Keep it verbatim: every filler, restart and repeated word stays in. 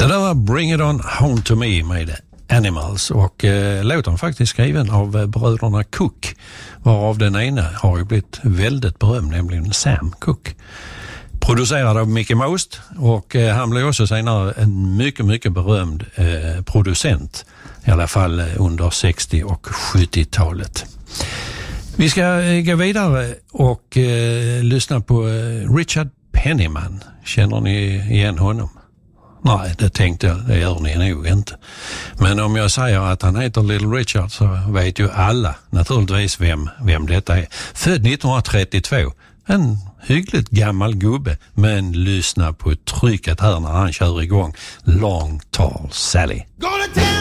Det där var Bring It On Home To Me med Animals och eh, låten faktiskt skriven av eh, bröderna Cook, varav den ena har ju blivit väldigt berömd, nämligen Sam Cooke. Producerad av Mickie Most och eh, han blev också senare en mycket, mycket berömd eh, producent, i alla fall under sextio- och sjuttiotalet. Vi ska eh, gå vidare och eh, lyssna på eh, Richard Penniman. Känner ni igen honom? Nej, det tänkte jag, det gör ni nog inte. Men om jag säger att han heter Little Richard så vet ju alla naturligtvis vem, vem detta är. Född nittonhundratrettiotvå, en hyggligt gammal gubbe, men lyssna på trycket här när han kör igång Long Tall Sally.